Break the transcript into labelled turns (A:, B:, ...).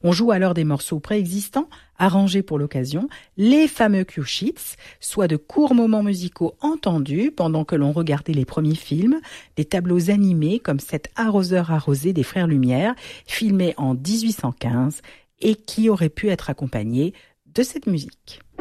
A: On joue alors des morceaux préexistants, arrangés pour l'occasion, les fameux cue sheets, soit de courts moments musicaux entendus pendant que l'on regardait les premiers films, des tableaux animés comme cet Arroseur arrosé des Frères Lumière, filmé en 1815 et qui aurait pu être accompagné de cette musique.